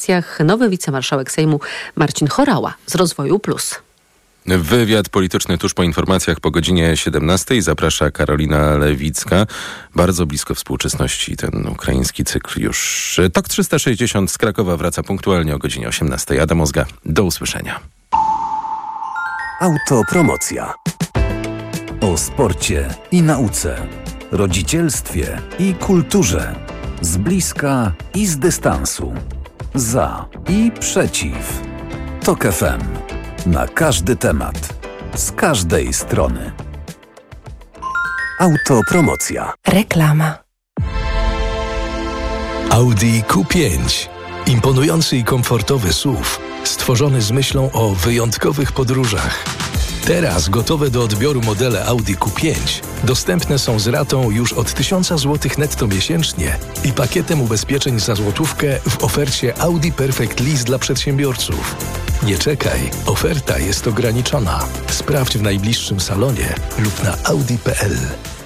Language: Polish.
nowy wicemarszałek Sejmu Marcin Horała z Rozwoju Plus. Wywiad polityczny tuż po informacjach po godzinie 17. Zaprasza Karolina Lewicka. Bardzo blisko współczesności ten ukraiński cykl już. TOK 360 z Krakowa wraca punktualnie o godzinie 18. Adam Ozga, do usłyszenia. Autopromocja. O sporcie i nauce, rodzicielstwie i kulturze. Z bliska i z dystansu. Za i przeciw. TOK FM. Na każdy temat. Z każdej strony. Autopromocja. Reklama. Audi Q5. Imponujący i komfortowy SUV. Stworzony z myślą o wyjątkowych podróżach. Teraz gotowe do odbioru modele Audi Q5 dostępne są z ratą już od 1000 zł netto miesięcznie i pakietem ubezpieczeń za złotówkę w ofercie Audi Perfect Lease dla przedsiębiorców. Nie czekaj, oferta jest ograniczona. Sprawdź w najbliższym salonie lub na audi.pl.